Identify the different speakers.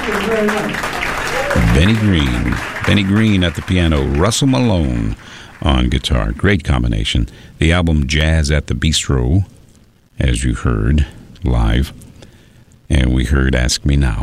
Speaker 1: you very much.
Speaker 2: Benny Green at the piano, Russell Malone on guitar. Great combination. The album Jazz at the Bistro, as you heard live. And we heard Ask Me Now.